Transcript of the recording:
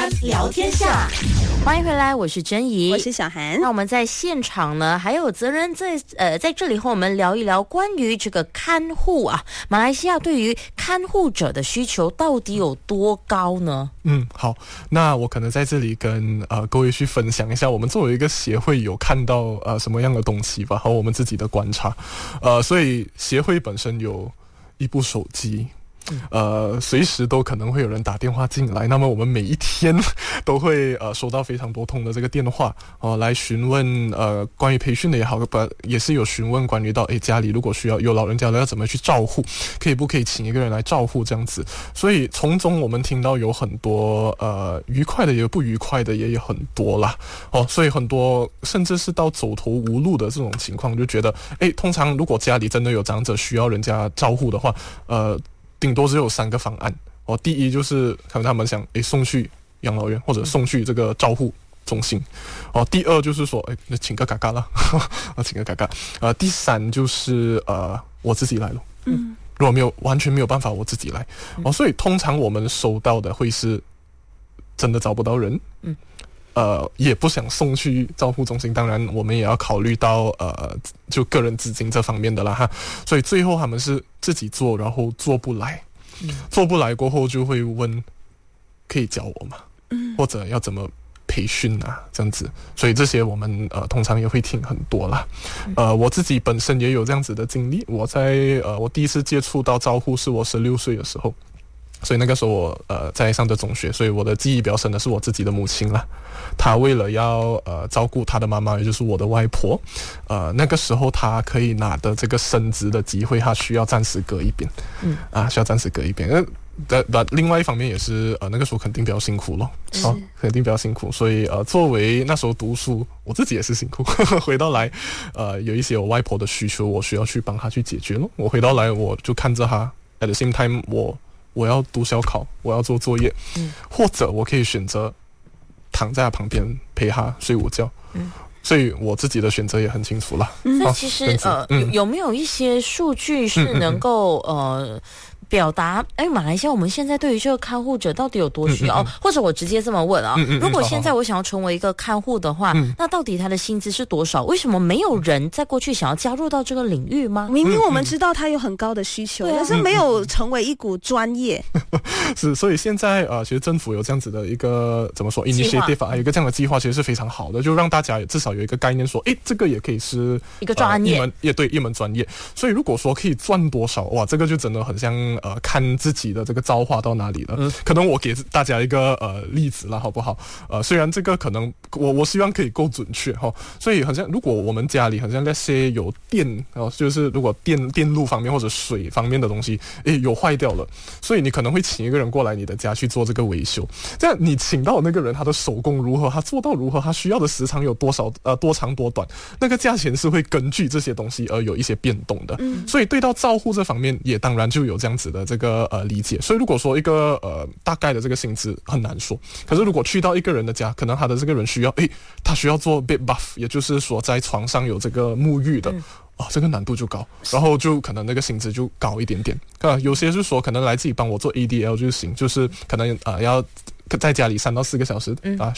端聊天下， 欢迎回来，我是珍怡， 我是小涵。 那我们在现场呢，还有责任在这里和我们聊一聊关于这个看护啊，马来西亚对于看护者的需求到底有多高呢？ 好，那我可能在这里跟各位去分享一下，我们作为一个协会有看到什么样的东西吧，和我们自己的观察。所以协会本身有一部手机。随时都可能会有人打电话进来，那么我们每一天都会收到非常多通的这个电话来询问关于培训的也好，也是有询问关于到家里如果需要有老人家了要怎么去照护，不可以请一个人来照护这样子。所以从中我们听到有很多愉快的也有不愉快的也有很多啦所以很多甚至是到走投无路的这种情况，就觉得通常如果家里真的有长者需要人家照护的话顶多只有3个方案第一就是可能他们想送去养老院或者送去这个照护中心第二就是说那请个嘎嘎啦请个嘎嘎第三就是我自己来了如果完全没有办法我自己来所以通常我们收到的会是真的找不到人也不想送去照护中心，当然我们也要考虑到就个人资金这方面的啦哈，所以最后他们是自己做，然后做不来做不来过后就会问可以教我吗或者要怎么培训啊这样子，所以这些我们通常也会听很多啦我自己本身也有这样子的经历，我第一次接触到照护是我16岁的时候，所以那个时候我在上的中学，所以我的记忆比较深的是我自己的母亲啦。她为了要照顾她的妈妈，也就是我的外婆，那个时候她可以拿的这个升职的机会，她需要暂时搁一边，需要暂时搁一边。另外一方面也是那个时候肯定比较辛苦咯，肯定比较辛苦，所以作为那时候读书，我自己也是辛苦。回到来有一些我外婆的需求，我需要去帮她去解决咯。我回到来我就看着她 ，at the same time 我要读小考，我要做作业，或者我可以选择躺在他旁边陪他睡午觉，所以我自己的选择也很清楚了。 所以其实有没有一些数据是能够表达马来西亚我们现在对于这个看护者到底有多需要或者我直接这么问如果现在我想要成为一个看护的话那到底他的薪资是多少？为什么没有人在过去想要加入到这个领域吗？ 明明我们知道他有很高的需求但是没有成为一股专业是，所以现在其实政府有这样子的一个怎么说 initiative 有一个这样的计划，其实是非常好的，就让大家至少有一个概念说这个也可以是一个专业一门专业。所以如果说可以赚多少哇，这个就真的很像看自己的这个造化到哪里了。可能我给大家一个例子了好不好？虽然这个可能我希望可以够准确所以好像如果我们家里好像那些有电就是如果电路方面或者水方面的东西有坏掉了，所以你可能会请一个人过来你的家去做这个维修。这样你请到那个人他的手工如何，他做到如何，他需要的时长有多少多长多短，那个价钱是会根据这些东西而有一些变动的。所以对到照护这方面也当然就有这样子的这个理解。所以如果说一个大概的这个薪资很难说，可是如果去到一个人的家，可能他的这个人需要他需要做 bed buff， 也就是说在床上有这个沐浴的这个难度就高，然后就可能那个薪资就高一点点。有些是说可能来自己帮我做 ADL 就行，就是可能要在家里3到4个小时